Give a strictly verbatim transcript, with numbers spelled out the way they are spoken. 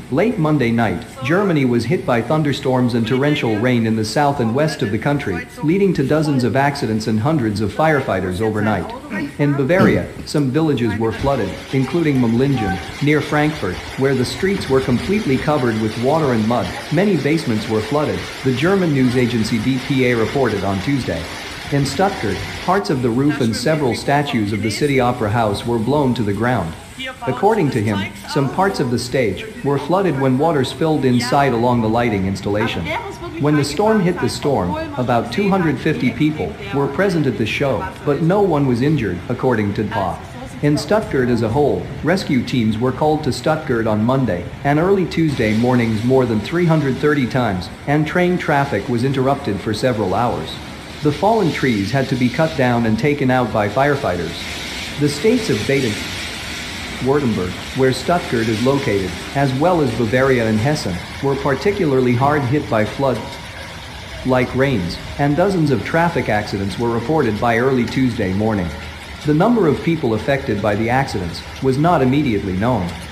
Late Monday night, Germany was hit by thunderstorms and torrential rain in the south and west of the country, leading to dozens of accidents and hundreds of firefighters overnight. In Bavaria, some villages were flooded, including Mumlingen, near Frankfurt, where the streets were completely covered with water and mud. Many basements were flooded, the German news agency D P A reported on Tuesday. In Stuttgart, parts of the roof and several statues of the City Opera House were blown to the ground. According to him, some parts of the stage were flooded when water spilled inside along the lighting installation. When the storm hit the storm, about two hundred fifty people were present at the show, but no one was injured, according to D P A. In Stuttgart as a whole, rescue teams were called to Stuttgart on Monday and early Tuesday mornings more than three hundred thirty times, and train traffic was interrupted for several hours. The fallen trees had to be cut down and taken out by firefighters. The states of Baden-Württemberg, where Stuttgart is located, as well as Bavaria and Hessen, were particularly hard hit by flood-like rains, and dozens of traffic accidents were reported by early Tuesday morning. The number of people affected by the accidents was not immediately known.